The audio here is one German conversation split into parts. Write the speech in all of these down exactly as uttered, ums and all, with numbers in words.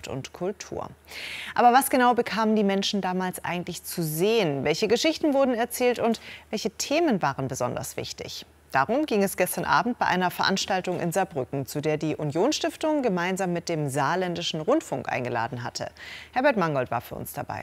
und Kultur. Aber was genau bekamen die Menschen damals eigentlich zu sehen? Welche Geschichten wurden erzählt und welche Themen waren besonders wichtig? Darum ging es gestern Abend bei einer Veranstaltung in Saarbrücken, zu der die Union-Stiftung gemeinsam mit dem Saarländischen Rundfunk eingeladen hatte. Herbert Mangold war für uns dabei.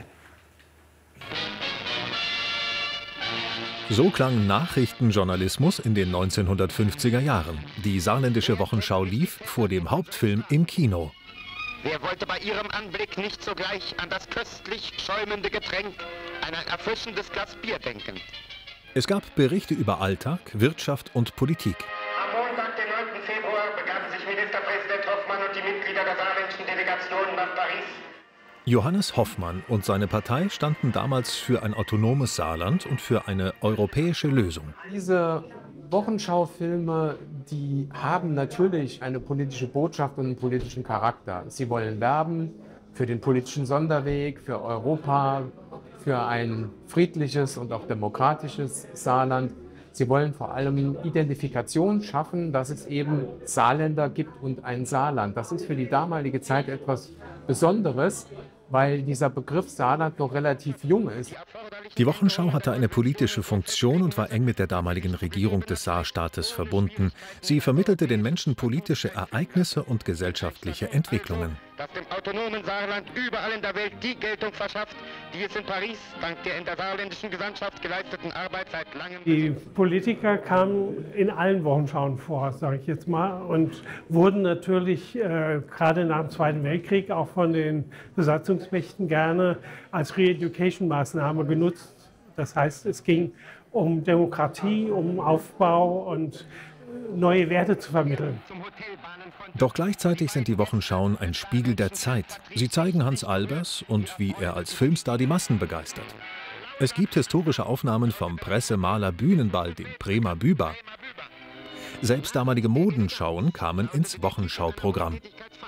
So klang Nachrichtenjournalismus in den neunzehnhundertfünfziger Jahren. Die Saarländische Wochenschau lief vor dem Hauptfilm im Kino. Wer wollte bei ihrem Anblick nicht sogleich an das köstlich schäumende Getränk, an ein erfrischendes Glas Bier denken? Es gab Berichte über Alltag, Wirtschaft und Politik. Am Montag, den neunten Februar, begaben sich Ministerpräsident Hoffmann und die Mitglieder der saarländischen Delegation nach Paris. Johannes Hoffmann und seine Partei standen damals für ein autonomes Saarland und für eine europäische Lösung. Diese Wochenschaufilme, die haben natürlich eine politische Botschaft und einen politischen Charakter. Sie wollen werben für den politischen Sonderweg, für Europa, für ein friedliches und auch demokratisches Saarland. Sie wollen vor allem Identifikation schaffen, dass es eben Saarländer gibt und ein Saarland. Das ist für die damalige Zeit etwas Besonderes, weil dieser Begriff Saarland noch relativ jung ist. Die Wochenschau hatte eine politische Funktion und war eng mit der damaligen Regierung des Saarstaates verbunden. Sie vermittelte den Menschen politische Ereignisse und gesellschaftliche Entwicklungen. Das dem autonomen Saarland überall in der Welt die Geltung verschafft, die es in Paris dank der in der saarländischen Gesandtschaft geleisteten Arbeit seit langem... Die Politiker kamen in allen Wochenschauen vor, sage ich jetzt mal, und wurden natürlich äh, gerade nach dem Zweiten Weltkrieg auch von den Besatzungsmächten gerne als Re-Education-Maßnahme genutzt. Das heißt, es ging um Demokratie, um Aufbau und neue Werte zu vermitteln. Doch gleichzeitig sind die Wochenchauen ein Spiegel der Zeit. Sie zeigen Hans Albers und wie er als Filmstar die Massen begeistert. Es gibt historische Aufnahmen vom Pressemaler-Bühnenball, dem Bremer Büber. Selbst damalige Modenschauen kamen ins Wochenschauprogramm.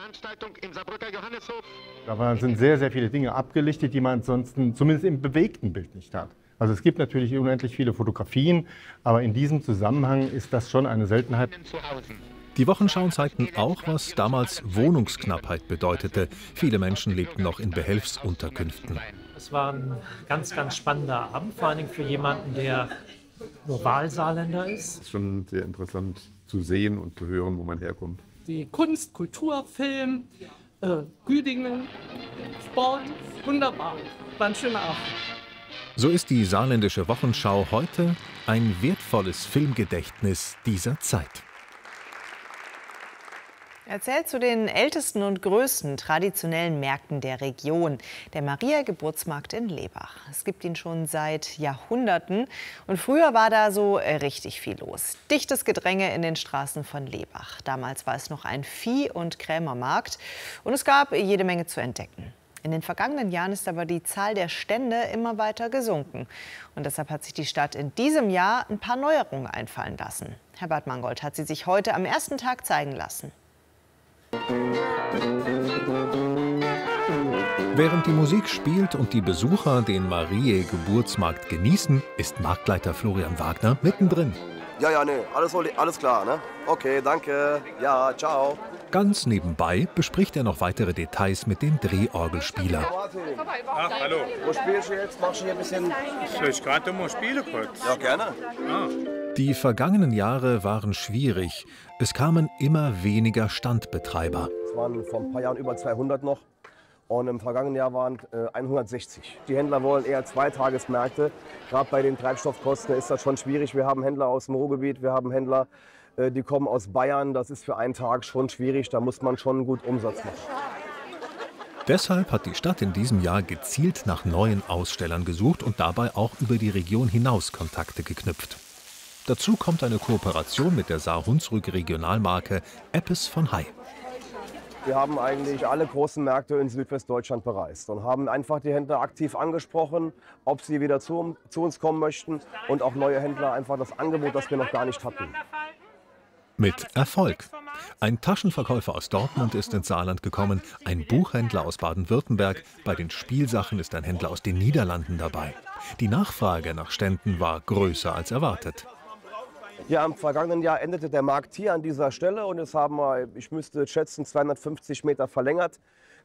Da sind sehr, sehr viele Dinge abgelichtet, die man ansonsten zumindest im bewegten Bild nicht hat. Also es gibt natürlich unendlich viele Fotografien, aber in diesem Zusammenhang ist das schon eine Seltenheit. Die Wochenschauen zeigten auch, was damals Wohnungsknappheit bedeutete. Viele Menschen lebten noch in Behelfsunterkünften. Es war ein ganz, ganz spannender Abend, vor allem für jemanden, der nur Wahlsaarländer ist. Es ist schon sehr interessant zu sehen und zu hören, wo man herkommt. Die Kunst, Kultur, Film, äh, Güdingen, Sport, wunderbar. War ein schöner Abend. So ist die Saarländische Wochenschau heute ein wertvolles Filmgedächtnis dieser Zeit. Er zählt zu den ältesten und größten traditionellen Märkten der Region, der Maria-Geburtsmarkt in Lebach. Es gibt ihn schon seit Jahrhunderten und früher war da so richtig viel los. Dichtes Gedränge in den Straßen von Lebach. Damals war es noch ein Vieh- und Krämermarkt und es gab jede Menge zu entdecken. In den vergangenen Jahren ist aber die Zahl der Stände immer weiter gesunken. Und deshalb hat sich die Stadt in diesem Jahr ein paar Neuerungen einfallen lassen. Herbert Mangold hat sie sich heute am ersten Tag zeigen lassen. Während die Musik spielt und die Besucher den Marie-Geburtsmarkt genießen, ist Marktleiter Florian Wagner mittendrin. Ja, ja, nee, alles, alles klar, ne? Okay, danke. Ja, ciao. Ganz nebenbei bespricht er noch weitere Details mit dem Drehorgelspieler. Ach, hallo. Wo spielst du jetzt? Machst du hier ein bisschen... Soll ich gerade mal spielen kurz? Ja, gerne. Ah. Die vergangenen Jahre waren schwierig. Es kamen immer weniger Standbetreiber. Es waren vor ein paar Jahren über zweihundert noch. Und im vergangenen Jahr waren äh, hundertsechzig. Die Händler wollen eher Zweitagesmärkte. Gerade bei den Treibstoffkosten ist das schon schwierig. Wir haben Händler aus dem Ruhrgebiet, wir haben Händler, äh, die kommen aus Bayern. Das ist für einen Tag schon schwierig. Da muss man schon gut Umsatz machen. Deshalb hat die Stadt in diesem Jahr gezielt nach neuen Ausstellern gesucht und dabei auch über die Region hinaus Kontakte geknüpft. Dazu kommt eine Kooperation mit der Saar-Hunsrück-Regionalmarke Eppes von Hai. Wir haben eigentlich alle großen Märkte in Südwestdeutschland bereist und haben einfach die Händler aktiv angesprochen, ob sie wieder zu, zu uns kommen möchten und auch neue Händler einfach das Angebot, das wir noch gar nicht hatten. Mit Erfolg. Ein Taschenverkäufer aus Dortmund ist ins Saarland gekommen, ein Buchhändler aus Baden-Württemberg, bei den Spielsachen ist ein Händler aus den Niederlanden dabei. Die Nachfrage nach Ständen war größer als erwartet. Ja, im vergangenen Jahr endete der Markt hier an dieser Stelle und jetzt haben wir, ich müsste schätzen, zweihundertfünfzig Meter verlängert.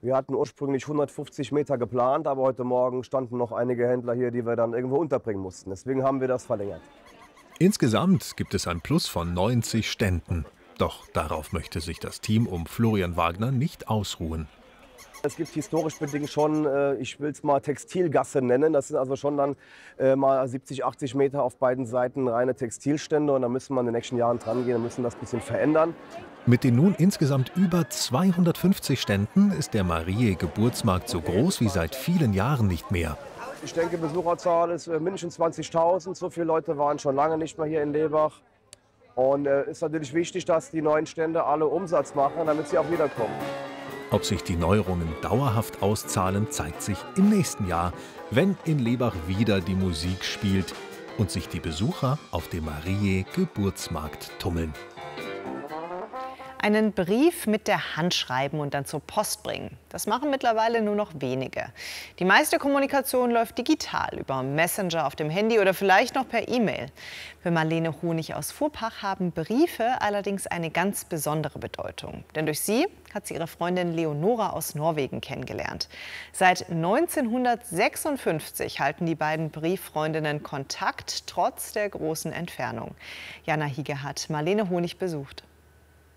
Wir hatten ursprünglich hundertfünfzig Meter geplant, aber heute Morgen standen noch einige Händler hier, die wir dann irgendwo unterbringen mussten. Deswegen haben wir das verlängert. Insgesamt gibt es ein Plus von neunzig Ständen. Doch darauf möchte sich das Team um Florian Wagner nicht ausruhen. Es gibt historisch bedingt schon, äh, ich will es mal Textilgasse nennen. Das sind also schon dann äh, mal siebzig, achtzig Meter auf beiden Seiten reine Textilstände. Und da müssen wir in den nächsten Jahren dran gehen und müssen das ein bisschen verändern. Mit den nun insgesamt über zweihundertfünfzig Ständen ist der Mariä-Geburtsmarkt so groß wie seit vielen Jahren nicht mehr. Ich denke, Besucherzahl ist äh, mindestens zwanzigtausend. So viele Leute waren schon lange nicht mehr hier in Lebach. Und es äh, ist natürlich wichtig, dass die neuen Stände alle Umsatz machen, damit sie auch wiederkommen. Ob sich die Neuerungen dauerhaft auszahlen, zeigt sich im nächsten Jahr, wenn in Lebach wieder die Musik spielt und sich die Besucher auf dem Mariä-Geburtsmarkt tummeln. Einen Brief mit der Hand schreiben und dann zur Post bringen. Das machen mittlerweile nur noch wenige. Die meiste Kommunikation läuft digital, über Messenger auf dem Handy oder vielleicht noch per E-Mail. Für Marlene Honig aus Furpach haben Briefe allerdings eine ganz besondere Bedeutung. Denn durch sie hat sie ihre Freundin Leonora aus Norwegen kennengelernt. Seit neunzehnhundertsechsundfünfzig halten die beiden Brieffreundinnen Kontakt, trotz der großen Entfernung. Jana Hiege hat Marlene Honig besucht.